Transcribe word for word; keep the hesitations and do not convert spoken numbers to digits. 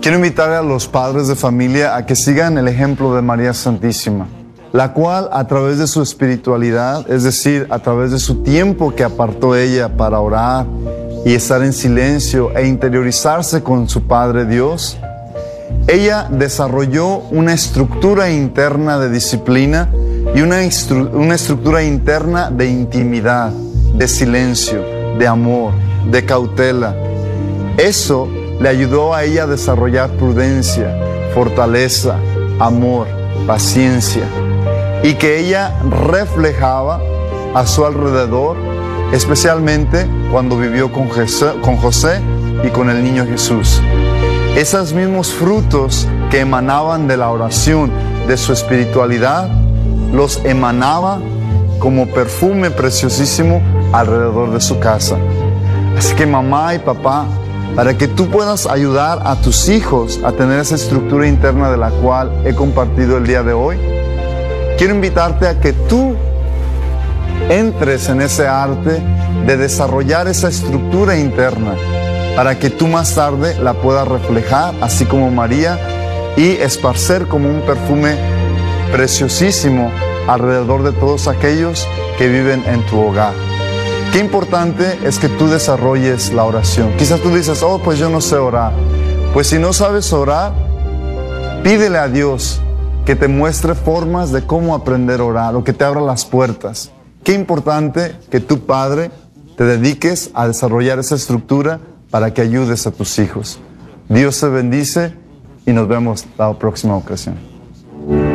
Quiero invitar a los padres de familia a que sigan el ejemplo de María Santísima, la cual a través de su espiritualidad, es decir, a través de su tiempo que apartó ella para orar y estar en silencio e interiorizarse con su Padre Dios, ella desarrolló una estructura interna de disciplina y una, una estructura interna de intimidad, de silencio, de amor, de cautela. Eso le ayudó a ella a desarrollar prudencia, fortaleza, amor, paciencia, y que ella reflejaba a su alrededor, especialmente cuando vivió con José, con José y con el niño Jesús. Esos mismos frutos que emanaban de la oración, de su espiritualidad, los emanaba como perfume preciosísimo alrededor de su casa. Así que mamá y papá, para que tú puedas ayudar a tus hijos a tener esa estructura interna de la cual he compartido el día de hoy, quiero invitarte a que tú entres en ese arte de desarrollar esa estructura interna para que tú más tarde la puedas reflejar, así como María, y esparcer como un perfume preciosísimo alrededor de todos aquellos que viven en tu hogar. Qué importante es que tú desarrolles la oración. Quizás tú dices, oh, pues yo no sé orar. Pues si no sabes orar, pídele a Dios que te muestre formas de cómo aprender a orar o que te abra las puertas. Qué importante que tu padre te dediques a desarrollar esa estructura para que ayudes a tus hijos. Dios te bendice y nos vemos la próxima ocasión.